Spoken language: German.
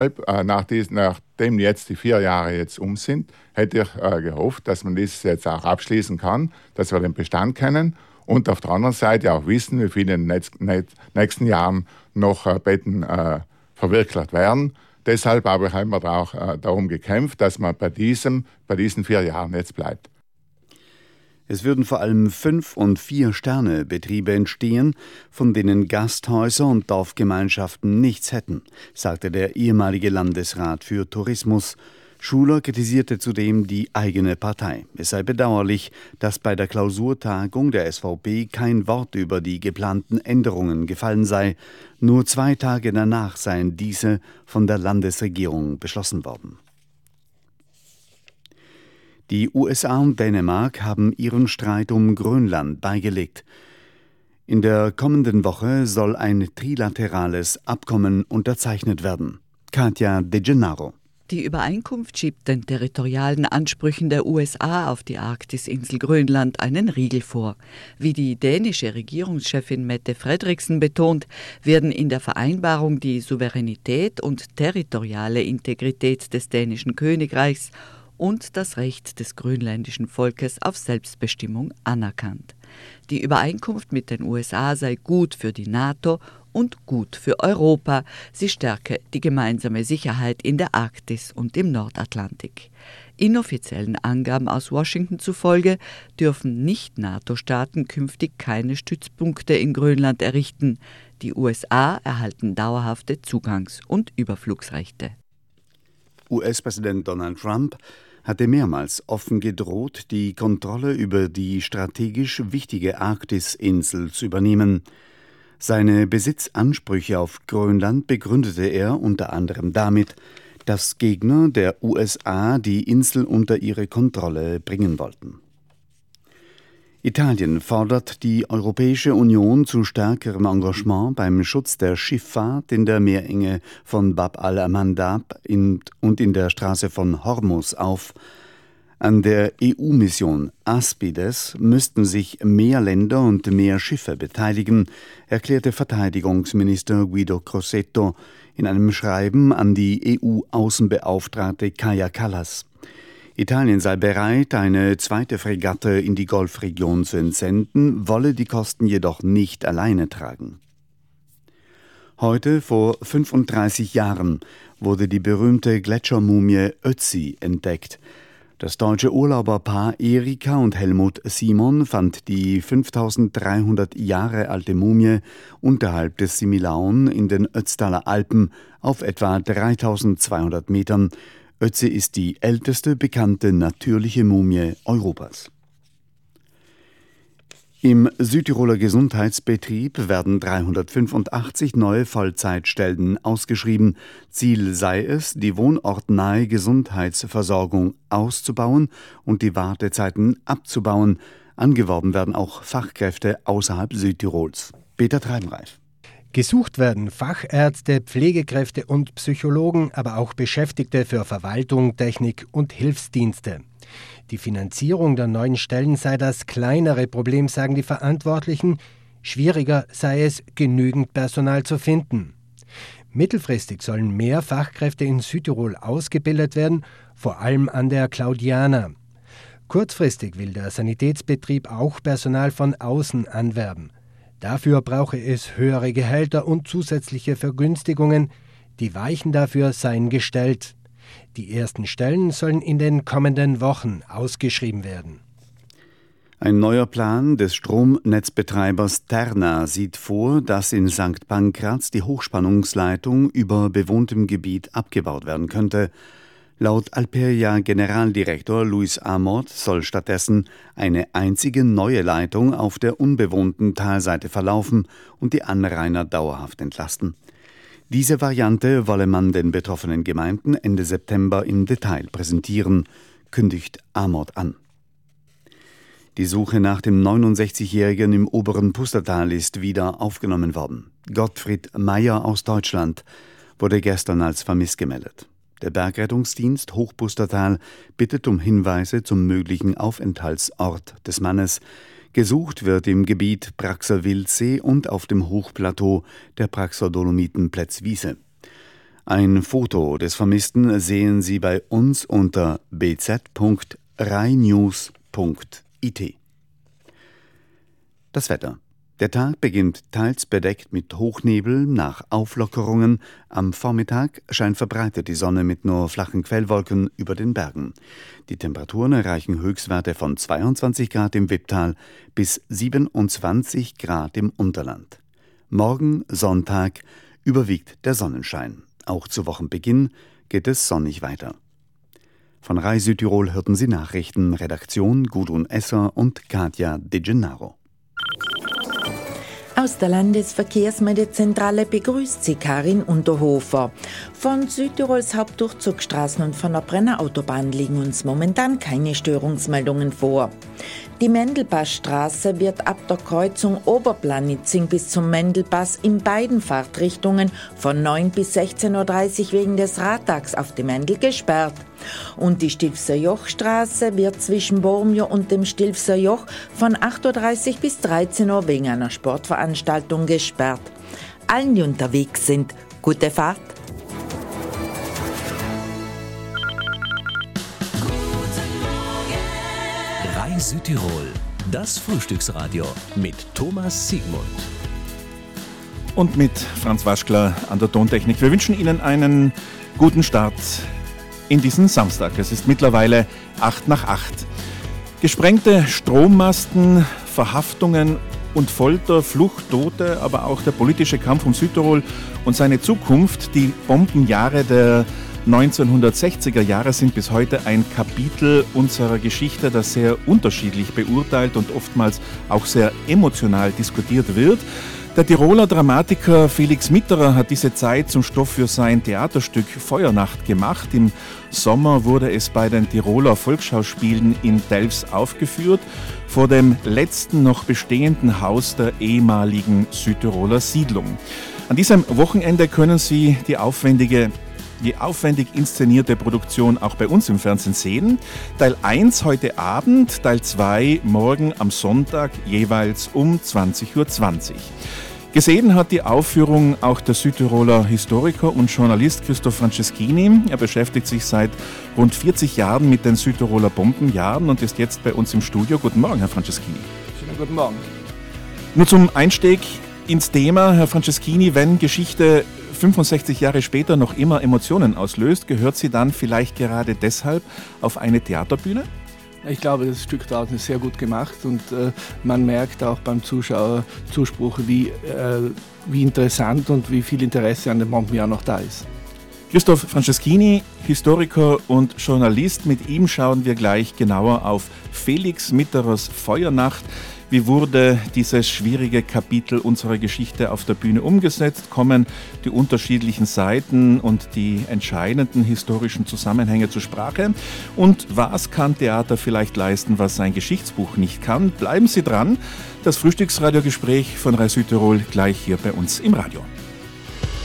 Nachdem jetzt die 4 Jahre jetzt sind, hätte ich gehofft, dass man das jetzt auch abschließen kann, dass wir den Bestand kennen und auf der anderen Seite auch wissen, wie viele in den nächsten Jahren noch Betten verwirklicht werden. Deshalb haben wir auch darum gekämpft, dass man bei diesen 4 Jahren jetzt bleibt. Es würden vor allem 5- und 4-Sterne-Betriebe entstehen, von denen Gasthäuser und Dorfgemeinschaften nichts hätten, sagte der ehemalige Landesrat für Tourismus. Schuler kritisierte zudem die eigene Partei. Es sei bedauerlich, dass bei der Klausurtagung der SVP kein Wort über die geplanten Änderungen gefallen sei. Nur 2 Tage danach seien diese von der Landesregierung beschlossen worden. Die USA und Dänemark haben ihren Streit um Grönland beigelegt. In der kommenden Woche soll ein trilaterales Abkommen unterzeichnet werden. Katja De Gennaro. Die Übereinkunft schiebt den territorialen Ansprüchen der USA auf die Arktisinsel Grönland einen Riegel vor. Wie die dänische Regierungschefin Mette Frederiksen betont, werden in der Vereinbarung die Souveränität und territoriale Integrität des dänischen Königreichs und das Recht des grönländischen Volkes auf Selbstbestimmung anerkannt. Die Übereinkunft mit den USA sei gut für die NATO und gut für Europa. Sie stärke die gemeinsame Sicherheit in der Arktis und im Nordatlantik. Inoffiziellen Angaben aus Washington zufolge dürfen Nicht-NATO-Staaten künftig keine Stützpunkte in Grönland errichten. Die USA erhalten dauerhafte Zugangs- und Überflugsrechte. US-Präsident Donald Trump hatte mehrmals offen gedroht, die Kontrolle über die strategisch wichtige Arktisinsel zu übernehmen. Seine Besitzansprüche auf Grönland begründete er unter anderem damit, dass Gegner der USA die Insel unter ihre Kontrolle bringen wollten. Italien fordert die Europäische Union zu stärkerem Engagement beim Schutz der Schifffahrt in der Meerenge von Bab al-Mandab und in der Straße von Hormuz auf. An der EU-Mission Aspides müssten sich mehr Länder und mehr Schiffe beteiligen, erklärte Verteidigungsminister Guido Crosetto in einem Schreiben an die EU-Außenbeauftragte Kaja Kallas. Italien sei bereit, eine zweite Fregatte in die Golfregion zu entsenden, wolle die Kosten jedoch nicht alleine tragen. Heute, vor 35 Jahren, wurde die berühmte Gletschermumie Ötzi entdeckt. Das deutsche Urlauberpaar Erika und Helmut Simon fand die 5300 Jahre alte Mumie unterhalb des Similaun in den Ötztaler Alpen auf etwa 3200 Metern. Ötzi ist die älteste bekannte natürliche Mumie Europas. Im Südtiroler Gesundheitsbetrieb werden 385 neue Vollzeitstellen ausgeschrieben. Ziel sei es, die wohnortnahe Gesundheitsversorgung auszubauen und die Wartezeiten abzubauen. Angeworben werden auch Fachkräfte außerhalb Südtirols. Peter Treibenreif. Gesucht werden Fachärzte, Pflegekräfte und Psychologen, aber auch Beschäftigte für Verwaltung, Technik und Hilfsdienste. Die Finanzierung der neuen Stellen sei das kleinere Problem, sagen die Verantwortlichen. Schwieriger sei es, genügend Personal zu finden. Mittelfristig sollen mehr Fachkräfte in Südtirol ausgebildet werden, vor allem an der Claudiana. Kurzfristig will der Sanitätsbetrieb auch Personal von außen anwerben. Dafür brauche es höhere Gehälter und zusätzliche Vergünstigungen. Die Weichen dafür seien gestellt. Die ersten Stellen sollen in den kommenden Wochen ausgeschrieben werden. Ein neuer Plan des Stromnetzbetreibers Terna sieht vor, dass in St. Pankraz die Hochspannungsleitung über bewohntem Gebiet abgebaut werden könnte. Laut Alperia-Generaldirektor Luis Amort soll stattdessen eine einzige neue Leitung auf der unbewohnten Talseite verlaufen und die Anrainer dauerhaft entlasten. Diese Variante wolle man den betroffenen Gemeinden Ende September im Detail präsentieren, kündigt Amort an. Die Suche nach dem 69-Jährigen im oberen Pustertal ist wieder aufgenommen worden. Gottfried Meyer aus Deutschland wurde gestern als vermisst gemeldet. Der Bergrettungsdienst Hochpustertal bittet um Hinweise zum möglichen Aufenthaltsort des Mannes. Gesucht wird im Gebiet Praxer Wildsee und auf dem Hochplateau der Praxer Dolomiten Plätzwiese. Ein Foto des Vermissten sehen Sie bei uns unter bz.rainews.it. Das Wetter. Der Tag beginnt teils bedeckt mit Hochnebel nach Auflockerungen. Am Vormittag scheint verbreitet die Sonne mit nur flachen Quellwolken über den Bergen. Die Temperaturen erreichen Höchstwerte von 22 Grad im Wipptal bis 27 Grad im Unterland. Morgen, Sonntag, überwiegt der Sonnenschein. Auch zu Wochenbeginn geht es sonnig weiter. Von Rai Südtirol hörten Sie Nachrichten, Redaktion Gudrun Esser und Katja De Gennaro. Aus der Landesverkehrsmeldezentrale begrüßt sie Karin Unterhofer. Von Südtirols Hauptdurchzugsstraßen und von der Brennerautobahn liegen uns momentan keine Störungsmeldungen vor. Die Mendelpassstraße wird ab der Kreuzung Oberplanitzing bis zum Mendelpass in beiden Fahrtrichtungen von 9 bis 16.30 Uhr wegen des Radtags auf dem Mendel gesperrt. Und die Stilfser Jochstraße wird zwischen Bormio und dem Stilfser Joch von 8.30 Uhr bis 13 Uhr wegen einer Sportveranstaltung gesperrt. Allen, die unterwegs sind, gute Fahrt. Rai Südtirol, das Frühstücksradio mit Thomas Siegmund. Und mit Franz Waschkler an der Tontechnik. Wir wünschen Ihnen einen guten Start in diesen Samstag. Es ist mittlerweile 7:08. Gesprengte Strommasten, Verhaftungen und Folter, Flucht, Tote, aber auch der politische Kampf um Südtirol und seine Zukunft, die Bombenjahre der 1960er Jahre sind bis heute ein Kapitel unserer Geschichte, das sehr unterschiedlich beurteilt und oftmals auch sehr emotional diskutiert wird. Der Tiroler Dramatiker Felix Mitterer hat diese Zeit zum Stoff für sein Theaterstück Feuernacht gemacht. Im Sommer wurde es bei den Tiroler Volksschauspielen in Delfs aufgeführt, vor dem letzten noch bestehenden Haus der ehemaligen Südtiroler Siedlung. An diesem Wochenende können Sie die aufwendig inszenierte Produktion auch bei uns im Fernsehen sehen. Teil 1 heute Abend, Teil 2 morgen am Sonntag jeweils um 20:20 Uhr. Gesehen hat die Aufführung auch der Südtiroler Historiker und Journalist Christoph Franceschini. Er beschäftigt sich seit rund 40 Jahren mit den Südtiroler Bombenjahren und ist jetzt bei uns im Studio. Guten Morgen, Herr Franceschini. Schönen guten Morgen. Nur zum Einstieg ins Thema, Herr Franceschini, wenn Geschichte 65 Jahre später noch immer Emotionen auslöst, gehört sie dann vielleicht gerade deshalb auf eine Theaterbühne? Ich glaube, das Stück draußen ist sehr gut gemacht und man merkt auch beim Zuschauerzuspruch, wie interessant und wie viel Interesse an dem Bombenjahr noch da ist. Christoph Franceschini, Historiker und Journalist, mit ihm schauen wir gleich genauer auf Felix Mitterers Feuernacht. Wie wurde dieses schwierige Kapitel unserer Geschichte auf der Bühne umgesetzt? Kommen die unterschiedlichen Seiten und die entscheidenden historischen Zusammenhänge zur Sprache? Und was kann Theater vielleicht leisten, was ein Geschichtsbuch nicht kann? Bleiben Sie dran. Das Frühstücksradiogespräch von Rai Südtirol gleich hier bei uns im Radio.